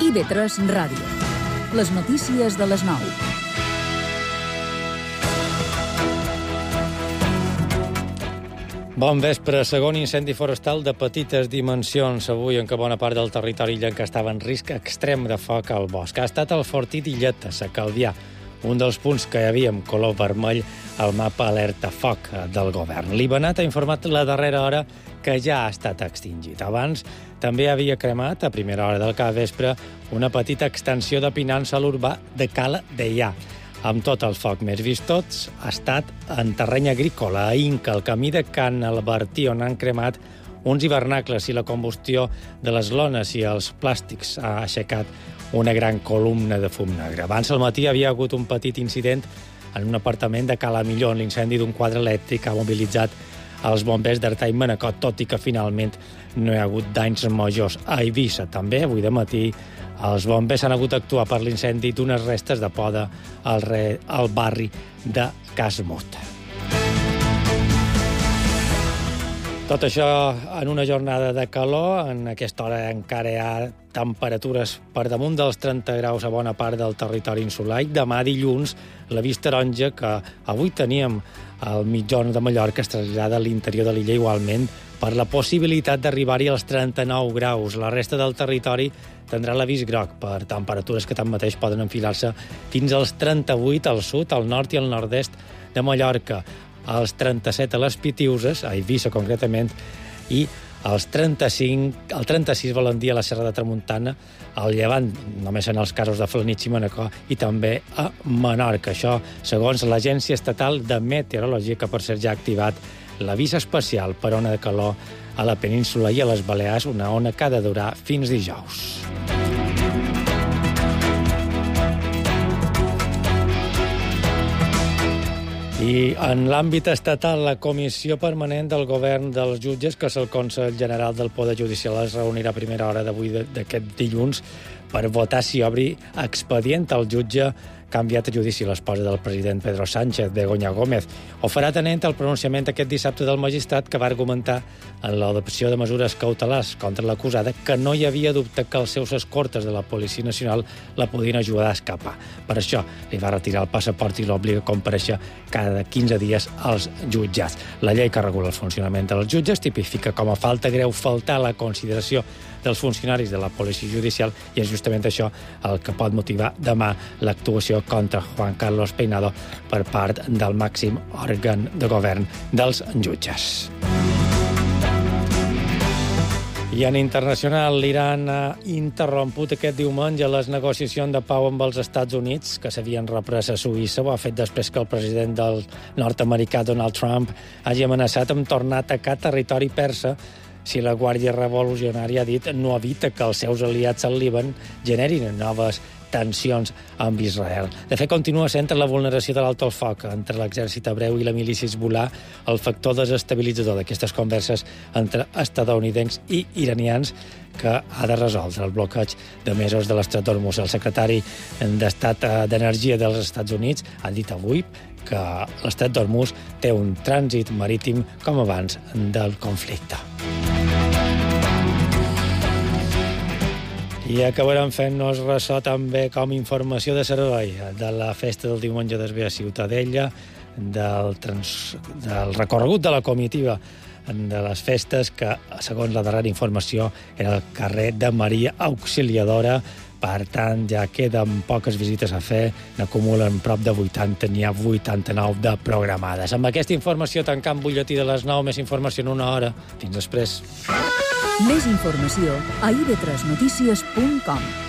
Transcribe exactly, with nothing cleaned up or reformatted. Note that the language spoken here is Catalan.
I V tres Ràdio. Les notícies de les nou. Bon vespre. Segon incendi forestal de petites dimensions. Avui en què bona part del territori illenc estava en risc extrem de foc al bosc. Ha estat el Fortí d'Illeta, a Calvià, un dels punts que hi havia amb color vermell al mapa alerta foc del govern. L'Ibanat ha informat la darrera hora que ja ha estat extingit. Abans també havia cremat, a primera hora del capvespre, una petita extensió de pinançol urbà de Cala Deià. Amb tot el foc més vist tots, ha estat en terreny agrícola, a Inca, el camí de Can Albertí, on han cremat uns hivernacles i la combustió de les lones i els plàstics ha aixecat una gran columna de fum negre. Abans al matí havia hagut un petit incident en un apartament de Cala Millor, on l'incendi d'un quadre elèctric ha mobilitzat els bombers d'Artà i Manacor, tot i que finalment no hi ha hagut danys majors. A Eivissa també, avui de matí, els bombers han hagut d'actuar per l'incendi d'unes restes de poda al, re... al barri de Casmut. Tot això en una jornada de calor. En aquesta hora encara hi ha temperatures per damunt dels trenta graus a bona part del territori insular. I demà dilluns, la vista taronja que avui teníem al mitjorn de Mallorca es trasllada a l'interior de l'illa igualment per la possibilitat d'arribar-hi als trenta-nou graus. La resta del territori tindrà l'avís groc per temperatures que tanmateix poden enfilar-se fins als trenta-vuit al sud, al nord i al nord-est de Mallorca, als trenta-set a les Pitiuses, a Eivissa concretament, i als trenta-cinc, al trenta-sis volen dir a la Serra de Tramuntana, al Llevant, només en els casos de Felanitx i Manacor, i també a Menorca. Això, segons l'Agència Estatal de Meteorologia, que per cert ja ha activat l'avís especial per ona de calor a la península i a les Balears, una ona que ha de durar fins dijous. I en l'àmbit estatal, la Comissió Permanent del Govern dels Jutges, que és el Consell General del Poder Judicial, es reunirà a primera hora d'avui d'aquest dilluns per votar si obri expedient al jutge que ha enviat a judici l'esposa del president Pedro Sánchez, Begoña Gómez. Ho farà tenint el pronunciament aquest dissabte del magistrat, que va argumentar en l'adopció de mesures cautelars contra l'acusada que no hi havia dubte que els seus escortes de la Policia Nacional la podien ajudar a escapar. Per això li va retirar el passaport i l'obliga a comparèixer cada quinze dies als jutjats. La llei que regula el funcionament dels jutges tipifica com a falta greu faltar la consideració dels funcionaris de la Policia Judicial, i és justament això el que pot motivar demà l'actuació contra Juan Carlos Peinado per part del màxim òrgan de govern dels jutges. I en internacional, l'Iran ha interromput aquest diumenge les negociacions de pau amb els Estats Units, que s'havien reprès a Suïssa. Ho ha fet després que el president del nord-americà, Donald Trump, hagi amenaçat amb tornar a atacar territori persa si la Guàrdia Revolucionària ha dit no evita que els seus aliats al Líban generin noves tensions amb Israel. De fet, continua sent la vulneració de l'alto el foc entre l'exèrcit hebreu i la milícia Hezbollah el factor desestabilitzador d'aquestes converses entre estadounidencs i iranians que ha de resoldre el bloqueig de mesos de l'Estret d'Hormuz. El secretari d'Estat d'Energia dels Estats Units ha dit avui que l'Estret d'Hormuz té un trànsit marítim com abans del conflicte. I acabarem fent-nos ressò també com informació de servei de la festa del diumenge d'Esbé a Ciutadella, del, trans... del recorregut de la comitiva de les festes, que, segons la darrera informació, era el carrer de Maria Auxiliadora. Per tant, ja queden poques visites a fer, n'acumulen prop de vuitanta, n'hi ha vuitanta-nou de programades. Amb aquesta informació tancant butlletí de les nou, més informació en una hora. Fins després. Més informació a i ve tres notícies punt com.